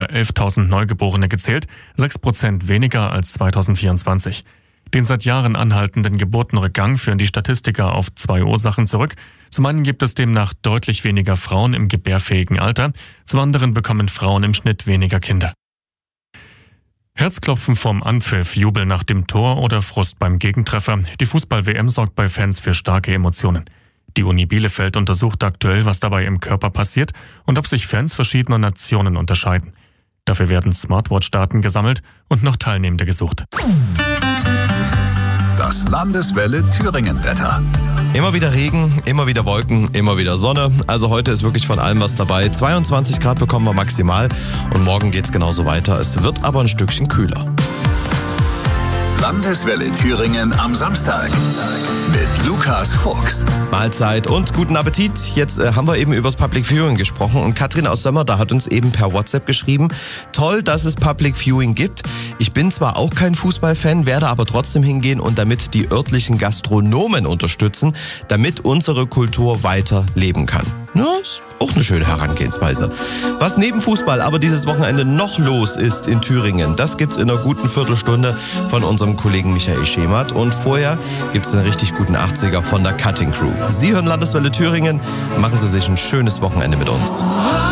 11.000 Neugeborene gezählt, 6% weniger als 2024. Den seit Jahren anhaltenden Geburtenrückgang führen die Statistiker auf 2 Ursachen zurück. Zum einen gibt es demnach deutlich weniger Frauen im gebärfähigen Alter, zum anderen bekommen Frauen im Schnitt weniger Kinder. Herzklopfen vom Anpfiff, Jubel nach dem Tor oder Frust beim Gegentreffer. Die Fußball-WM sorgt bei Fans für starke Emotionen. Die Uni Bielefeld untersucht aktuell, was dabei im Körper passiert und ob sich Fans verschiedener Nationen unterscheiden. Dafür werden Smartwatch-Daten gesammelt und noch Teilnehmende gesucht. Das Landeswelle Thüringen-Wetter. Immer wieder Regen, immer wieder Wolken, immer wieder Sonne. Also heute ist wirklich von allem was dabei. 22 Grad bekommen wir maximal und morgen geht's genauso weiter. Es wird aber ein Stückchen kühler. Landeswelle Thüringen am Samstag mit Lukas Fuchs. Mahlzeit und guten Appetit. Jetzt haben wir eben übers Public Viewing gesprochen und Katrin aus Sömmerda hat uns eben per WhatsApp geschrieben, toll, dass es Public Viewing gibt. Ich bin zwar auch kein Fußballfan, werde aber trotzdem hingehen und damit die örtlichen Gastronomen unterstützen, damit unsere Kultur weiter leben kann. Ja, ist auch eine schöne Herangehensweise. Was neben Fußball aber dieses Wochenende noch los ist in Thüringen, das gibt's in einer guten Viertelstunde von unserem Kollegen Michael Schemert. Und vorher gibt's einen richtig guten 80er von der Cutting Crew. Sie hören Landeswelle Thüringen, machen Sie sich ein schönes Wochenende mit uns.